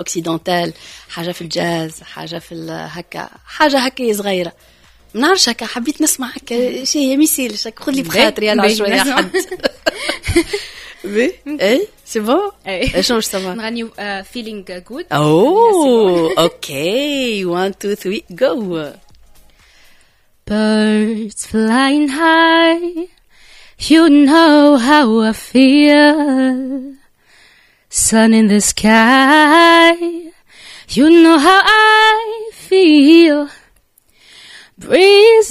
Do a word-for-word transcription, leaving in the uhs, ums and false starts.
اوكسيدونتال، حاجه في الجاز، حاجه في هكا، حاجه هكا صغيره. ما نعرفش هكا، حبيت نسمع هكا شيء ما يسيلش، هكا خذ لي بخاطري على شويه حد. Oui, eh, c'est bon? Eh, change ça va. نغنيو uh, feeling good. Oh, okay. One, two, three, go. Birds flying high, you know how I feel. Sun in the sky, you know how I feel. Breeze